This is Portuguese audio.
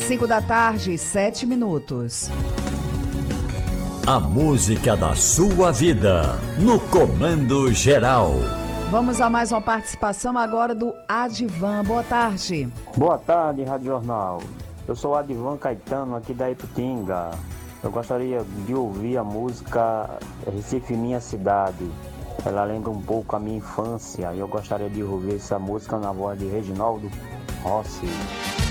5 da tarde, 7 minutos. A música da sua vida, no Comando Geral. Vamos a mais uma participação agora do Adivan. Boa tarde. Boa tarde, Rádio Jornal. Eu sou o Adivan Caetano, aqui da Iputinga. Eu gostaria de ouvir a música Recife Minha Cidade. Ela lembra um pouco a minha infância e eu gostaria de ouvir essa música na voz de Reginaldo Rossi.